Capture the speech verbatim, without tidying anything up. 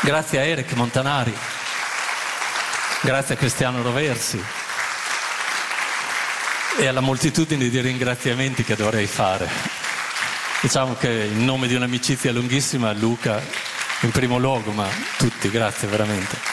Grazie a Eric Montanari, grazie a Cristiano Roversi e alla moltitudine di ringraziamenti che dovrei fare. Diciamo che in nome di un'amicizia lunghissima, Luca in primo luogo, ma tutti, grazie veramente.